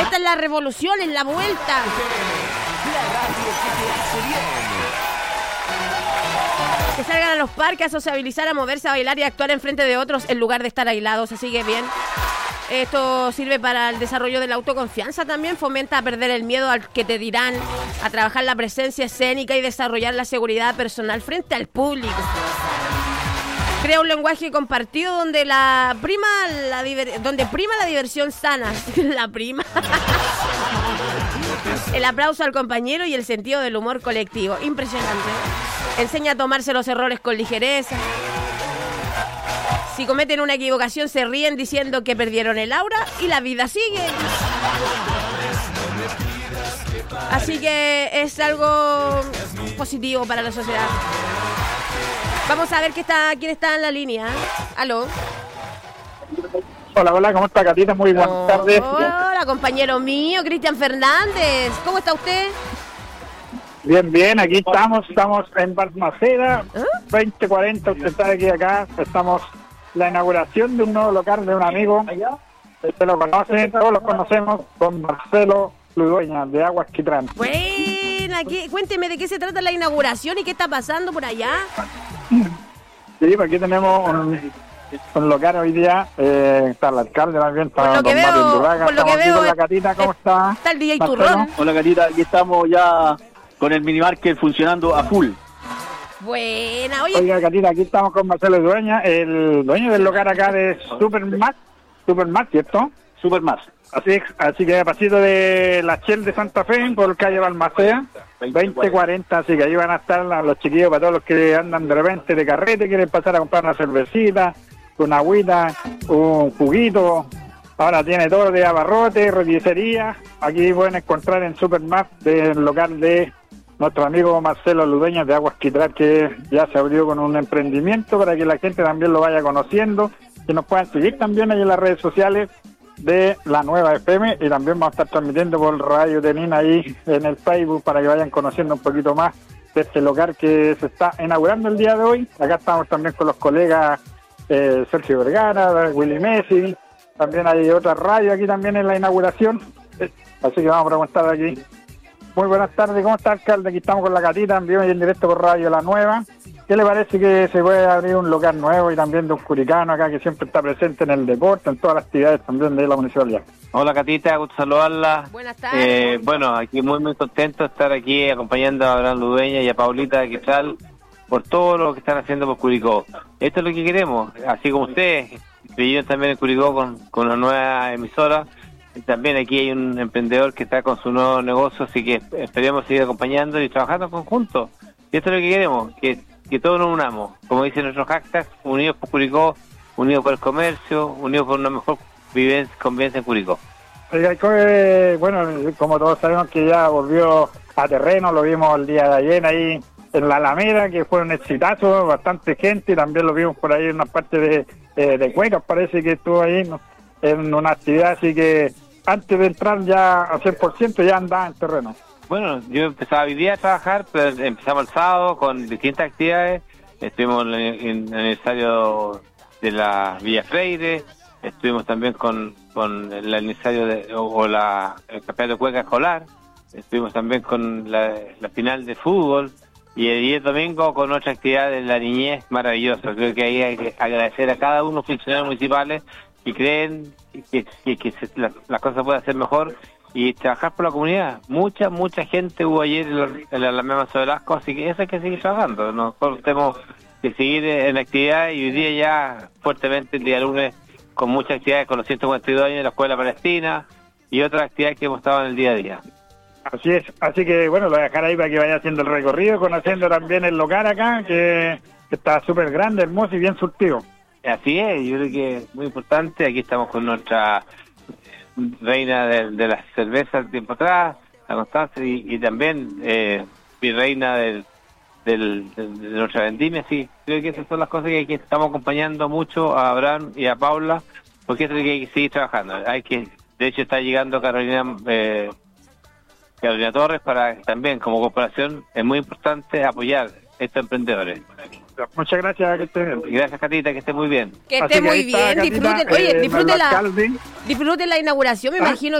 Esta es la revolución, es la vuelta. La radio que te hace bien. Que salgan a los parques a sociabilizar, a moverse, a bailar y a actuar enfrente de otros en lugar de estar aislados. Así que bien. Esto sirve para el desarrollo de la autoconfianza también, fomenta a perder el miedo al que te dirán, a trabajar la presencia escénica y desarrollar la seguridad personal frente al público. Crea un lenguaje compartido donde prima la diversión sana. La prima. El aplauso al compañero y el sentido del humor colectivo. Impresionante. Enseña a tomarse los errores con ligereza. Si cometen una equivocación se ríen diciendo que perdieron el aura y la vida sigue. Así que es algo positivo para la sociedad. Vamos a ver quién está en la línea. ¿Aló? Hola, ¿cómo está, Catita? Muy buenas tardes. Hola, compañero mío, Cristian Fernández. ¿Cómo está usted? Bien, aquí estamos en Balmaceda, 2040, usted sabe que acá estamos la inauguración de un nuevo local de un amigo, usted lo conoce, todos los conocemos, don Marcelo Ludueña, de Aguas Quitrán. Buena, cuénteme de qué se trata la inauguración y qué está pasando por allá. Sí, aquí tenemos un local hoy día, está el alcalde también, está don Mario Undurraga, estamos aquí con la Catita, ¿cómo está? Está el DJ Turrón. Hola, Catita, aquí estamos ya con el minimarket funcionando a full. Buena, oye. Oiga, Catita, aquí estamos con Marcelo Dueña, el dueño del local acá de Supermart, ¿cierto? Supermart. Así que a pasito de la Shell de Santa Fe, por calle Balmaceda, 2040, así que ahí van a estar los chiquillos para todos los que andan de repente de carrete, quieren pasar a comprar una cervecita, una agüita, un juguito. Ahora tiene todo de abarrote, roticería. Aquí pueden encontrar en Supermart del local de nuestro amigo Marcelo Ludueña de Aguas Quitrán, que ya se abrió con un emprendimiento para que la gente también lo vaya conociendo, que nos puedan seguir también ahí en las redes sociales de la Nueva FM, y también vamos a estar transmitiendo por Radio Tenín ahí en el Facebook para que vayan conociendo un poquito más de este local que se está inaugurando el día de hoy. Acá estamos también con los colegas Sergio Vergara, Willy Messi, también hay otra radio aquí también en la inauguración, así que vamos a preguntar aquí. Muy buenas tardes, ¿cómo está, alcalde? Aquí estamos con la Catita, en vivo y en directo por Radio La Nueva. ¿Qué le parece que se puede abrir un local nuevo y también de un curicano acá que siempre está presente en el deporte, en todas las actividades también de la municipalidad? Hola, Catita, gusto saludarla. Buenas tardes. Bueno, aquí muy contento de estar aquí acompañando a Abraham Ludueña y a Paulita Quetzal por todo lo que están haciendo por Curicó. Esto es lo que queremos, así como ustedes creyeron también en Curicó con una nueva emisora. También aquí hay un emprendedor que está con su nuevo negocio, así que esperemos seguir acompañando y trabajando en conjunto. Y esto es lo que queremos, que todos nos unamos, como dicen nuestros hashtags, unidos por Curicó, unidos por el comercio, unidos por una mejor convivencia en Curicó. Oiga, bueno, como todos sabemos que ya volvió a terreno, lo vimos el día de ayer ahí en la Alameda, que fue un exitazo, bastante gente, y también lo vimos por ahí en una parte de Cuecas, parece que estuvo ahí, ¿no?, en una actividad, así que antes de entrar ya al 100% ya andaba en terreno. Bueno, yo empezaba hoy día a trabajar, pero empezamos el sábado con distintas actividades. Estuvimos en el aniversario de la Villa Freire, estuvimos también con el aniversario el campeonato de cueca escolar, estuvimos también con la final de fútbol, y el domingo con otra actividad de la niñez maravillosa. Creo que ahí hay que agradecer a cada uno de los funcionarios municipales que creen que las cosas pueden ser mejor y trabajar por la comunidad. Mucha gente hubo ayer en la Alameda de Velasco, así que eso hay que seguir trabajando. Nosotros tenemos que seguir en actividad, y hoy día ya fuertemente el día lunes con muchas actividades con los 142 años de la Escuela Palestina y otras actividades que hemos estado en el día a día. Así es, así que bueno, lo voy a dejar ahí para que vaya haciendo el recorrido, conociendo también el local acá, que está súper grande, hermoso y bien surtido. Así es, yo creo que es muy importante. Aquí estamos con nuestra reina de las cervezas tiempo atrás, la Constanza, y también virreina de nuestra vendimia. Sí, creo que esas son las cosas que aquí estamos acompañando mucho a Abraham y a Paula, porque esto es lo que hay que seguir trabajando. De hecho está llegando Carolina Torres, para también como corporación es muy importante apoyar estos emprendedores. Muchas gracias, que esté bien. Gracias, Catita, que esté muy bien. Que esté muy bien, disfruten, oye, disfruten la inauguración, me imagino